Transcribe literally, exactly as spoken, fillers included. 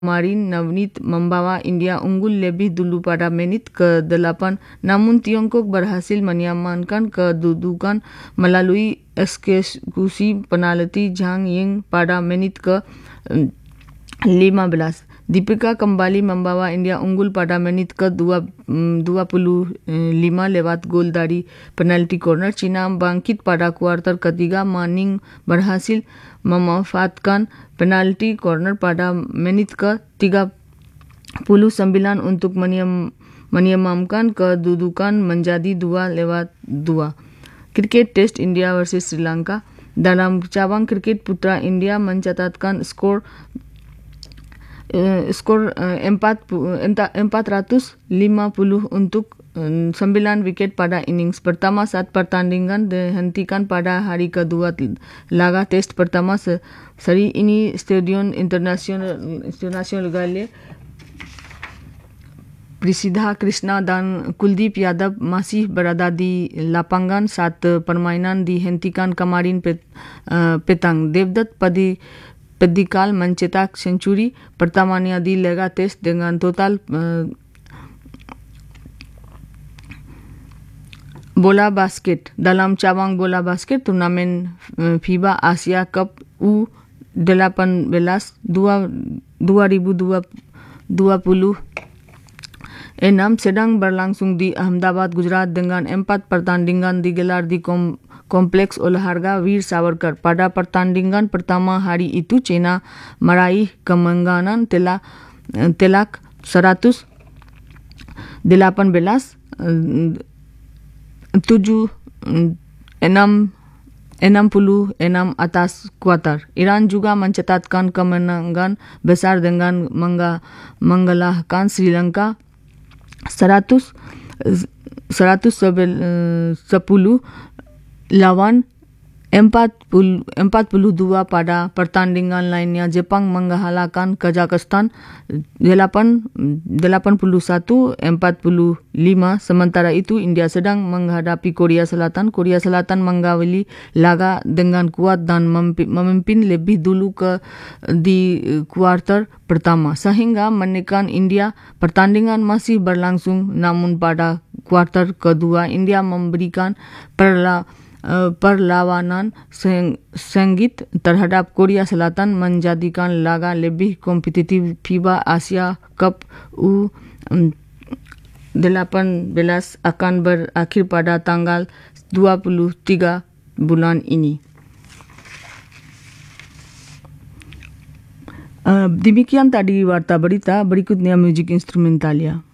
Marin Navneet membawa India unggul lebih dulu pada menit ke delapan, namun Tiongkok berhasil menyamankan kedudukan melalui eksekusi penalti Zhang Ying pada menit ke lima belas. Deepika kembali membawa India unggul pada menit ke dua puluh lima lewat gol dari penalti corner. China bangkit pada kuarter ketiga. Manning berhasil memanfaatkan penalti corner pada menit ke tiga puluh sembilan untuk menyemamkan kedudukan menjadi dua lewat dua. Kriket Test India versus Sri Lanka. Dalam cabang kriket putra, India mencatatkan skor Uh, skor uh, empat ratus lima puluh untuk uh, sembilan wiket pada innings pertama saat pertandingan dihentikan pada hari kedua laga test pertama seri ini. Stadion Internasional Internasional Gale Prisidha Krishna dan Kuldeep Yadav masih berada di lapangan saat permainan dihentikan kemarin pet, uh, petang. Devdutt Padi Pedikal mencetak senturi pertamanya di laga test dengan total uh, bola basket. Dalam cabang bola basket, turnamen uh, FIBA Asia Cup U delapan belas dua ribu dua puluh enam sedang berlangsung di Ahmedabad, Gujarat dengan empat pertandingan digelar di kom Kompleks Olahraga Veer Savarkar. Pada pertandingan pertama hari itu, China meraih kemenangan telak, telak seratus delapan belas tujuh enam puluh enam atas Qatar. Iran juga mencatatkan kemenangan besar dengan mengalahkan Sri Lanka seratus sepuluh lawan empat puluh dua. Pada pertandingan lainnya, Jepang mengalahkan Kazakhstan delapan puluh satu empat puluh lima. Sementara itu, India sedang menghadapi Korea Selatan. Korea Selatan mengawali laga dengan kuat dan memimpin lebih dulu ke di kuarter pertama sehingga menekan India. Pertandingan masih berlangsung, namun pada kuarter kedua India memberikan perla Uh, perlawanan sengit terhadap Korea Selatan, menjadikan laga lebih kompetitif. FIBA Asia Cup U delapan belas akan berakhir pada tanggal dua puluh tiga bulan ini. Uh, demikian tadi warta berita, berikutnya musik instrumentalia.